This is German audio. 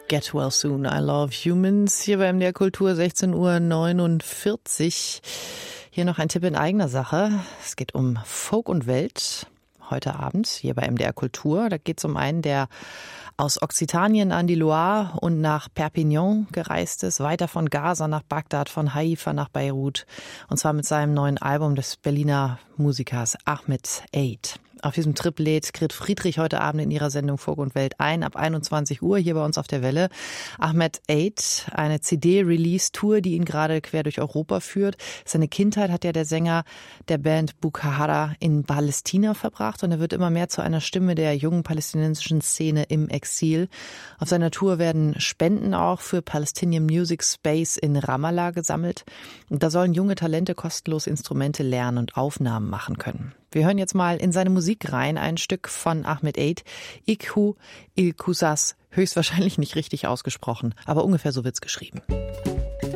Get Well Soon, I Love Humans. Hier bei MDR Kultur, 16:49 Uhr. Hier noch ein Tipp in eigener Sache. Es geht um Folk und Welt. Heute Abend hier bei MDR Kultur. Da geht es um einen, der aus Occitanien an die Loire und nach Perpignan gereist ist, weiter von Gaza nach Bagdad, von Haifa nach Beirut. Und zwar mit seinem neuen Album des Berliner Musikers Ahmed Eid. Auf diesem Trip lädt Grit Friedrich heute Abend in ihrer Sendung Folk und Welt ein, ab 21 Uhr hier bei uns auf der Welle. Ahmed Eid, eine CD-Release-Tour, die ihn gerade quer durch Europa führt. Seine Kindheit hat ja der Sänger der Band Bukahara in Palästina verbracht und er wird immer mehr zu einer Stimme der jungen palästinensischen Szene im Exil. Auf seiner Tour werden Spenden auch für Palestinian Music Space in Ramallah gesammelt. Und da sollen junge Talente kostenlos Instrumente lernen und Aufnahmen machen können. Wir hören jetzt mal in seine Musik rein, ein Stück von Ahmed Eid, Ikhu Il Kusas, höchstwahrscheinlich nicht richtig ausgesprochen, aber ungefähr so wird's geschrieben.